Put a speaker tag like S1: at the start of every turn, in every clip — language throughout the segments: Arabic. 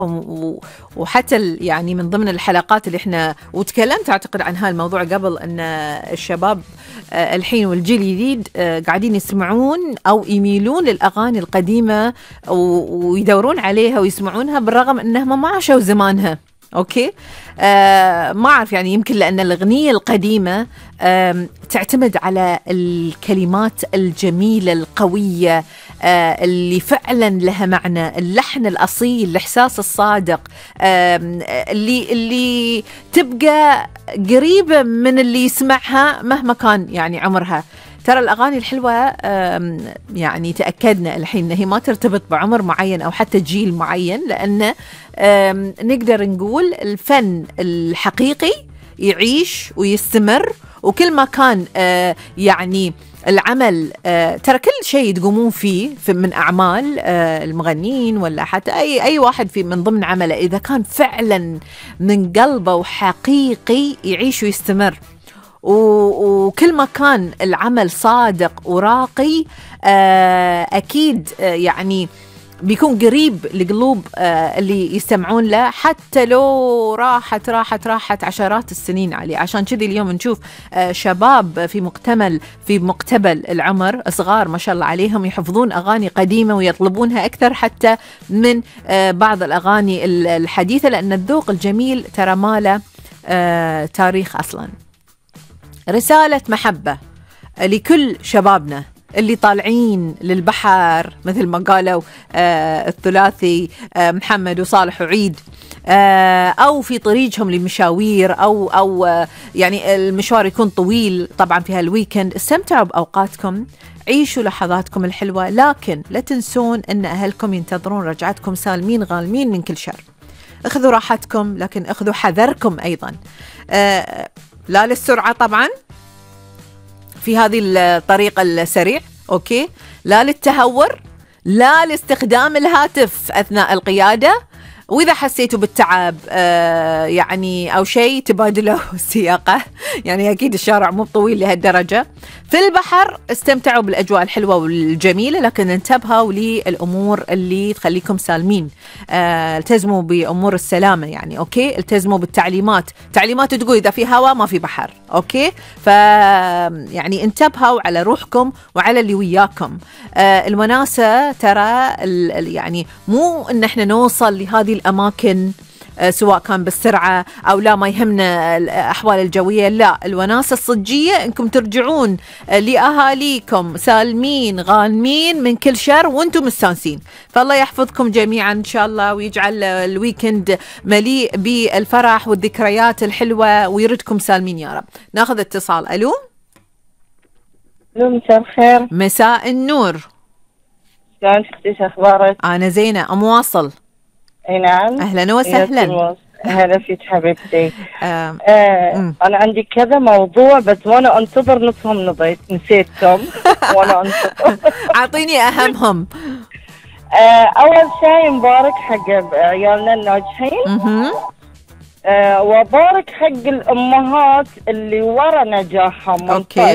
S1: وحتى يعني من ضمن الحلقات اللي احنا وتكلمت اعتقد عن هالموضوع قبل، ان الشباب الحين والجيل الجديد قاعدين يسمعون او يميلون للاغاني القديمه ويدورون عليها ويسمعونها بالرغم انهم ما عاشوا زمانها. اوكي، ما اعرف، يعني يمكن لان الاغنيه القديمه تعتمد على الكلمات الجميله القويه اللي فعلا لها معنى، اللحن الاصيل، الاحساس الصادق، اللي تبقى قريبه من اللي يسمعها مهما كان يعني عمرها. ترى الأغاني الحلوة يعني تأكدنا الحين أنها ما ترتبط بعمر معين أو حتى جيل معين، لأن نقدر نقول الفن الحقيقي يعيش ويستمر، وكل ما كان يعني العمل ترى كل شيء تقومون فيه من أعمال المغنيين ولا حتى أي واحد في من ضمن عمله، إذا كان فعلا من قلبه وحقيقي يعيش ويستمر، وكل ما كان العمل صادق وراقي أكيد يعني بيكون قريب لقلوب اللي يستمعون له، حتى لو راحت عشرات السنين عليه. عشان كذي اليوم نشوف شباب في مقتبل العمر صغار ما شاء الله عليهم يحفظون أغاني قديمة ويطلبونها أكثر حتى من بعض الأغاني الحديثة، لأن الذوق الجميل ترى ماله تاريخ أصلاً. رسالة محبة لكل شبابنا اللي طالعين للبحر مثل ما قالوا الثلاثي محمد وصالح وعيد، أو في طريقهم لمشاوير أو يعني المشوار يكون طويل طبعا في هالويكند. استمتعوا بأوقاتكم، عيشوا لحظاتكم الحلوة، لكن لا تنسون أن أهلكم ينتظرون رجعتكم سالمين غالمين من كل شر. اخذوا راحتكم، لكن اخذوا حذركم أيضا، لا للسرعة طبعا في هذه الطريق السريع، أوكي، لا للتهور، لا لاستخدام الهاتف أثناء القيادة، وإذا حسيتوا بالتعب يعني أو شيء تبادلوا السياقة، يعني أكيد الشارع مو طويل لهالدرجة. في البحر استمتعوا بالأجواء الحلوة والجميلة، لكن انتبهوا للأمور اللي تخليكم سالمين. التزموا بأمور السلامة، يعني أوكي، التزموا بالتعليمات. تعليمات تقول إذا في هواء ما في بحر، أوكي، يعني انتبهوا على روحكم وعلى اللي وياكم. الوناسة ترى يعني مو إن احنا نوصل لهذه الأماكن سواء كان بالسرعة أو لا، ما يهمنا الأحوال الجوية، لا، الوناسة الصجية إنكم ترجعون لأهاليكم سالمين غانمين من كل شر وانتم مستانسين. فالله يحفظكم جميعا إن شاء الله، ويجعل الويكند مليء بالفرح والذكريات الحلوة، ويردكم سالمين يا رب. ناخذ اتصال. ألو.
S2: مساء الخير.
S1: مساء النور.
S2: شلونك اختي، أخبارك؟
S1: أنا زينة، أم واصل.
S2: اي نعم،
S1: اهلا وسهلا.
S2: هلا فيك حبيبتي. انا عندي كذا موضوع بس وانا انتظر نصهم نسيتهم وانا انتظر.
S1: اعطيني اهمهم.
S2: اول شيء مبارك حق عيالنا الناجحين، وبارك حق الامهات اللي ورا نجاحهم ممتاز.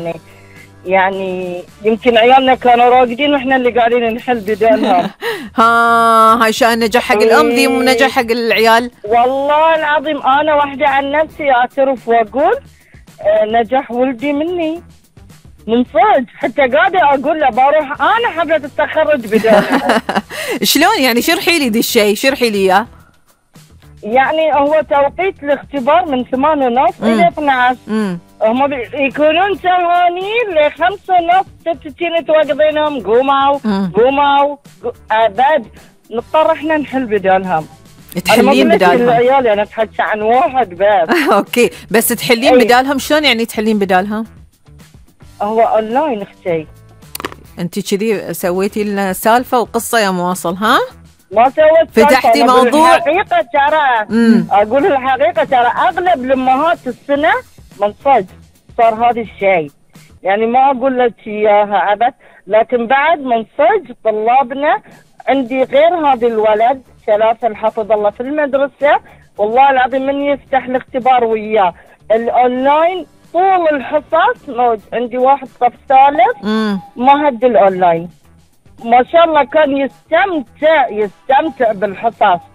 S2: يعني يمكن عيالنا كانوا راقدين واحنا اللي قاعدين نحل بدالهم.
S1: هاي شان نجاح حق الام ذي مو نجاح حق العيال.
S2: والله العظيم انا واحدة عن نفسي اعترف واقول نجاح ولدي مني من صدق، حتى قاعدة اقول له بروح انا حفلة التخرج بدالهم.
S1: شلون يعني؟ شرحي لي ذي الشيء، شرحي لي اياه.
S2: يعني هو توقيت الاختبار من 8:30 إلى 12. هم يكونون سهرانين ل 5:30 6 توقظينهم قوموا بعد نضطر احنا نحل بدالهم.
S1: تحلين بدالهم
S2: العيال؟ انا اتحكي عن واحد بس.
S1: اوكي، بس تحلين بدالهم. شلون يعني تحلين بدالهم؟
S2: هو اونلاين اختي.
S1: انت كذي سويتي لنا سالفه وقصه يا مواصل. ها
S2: ما سويت،
S1: فتحتي موضوع.
S2: الحقيقة ترى أقول الحقيقة ترى أغلب الأمهات السنة من صدق صار هذا الشيء، يعني ما أقول لك إياها عبث، لكن بعد من صدق طلابنا عندي غير هذا الولد 3 حفظ الله في المدرسة، والله العظيم من يفتح الاختبار وياه الأونلاين طول الحصص موجود. عندي واحد صف ثالث ما هد الأونلاين، ما شاء الله كان يستمتع بالحصص.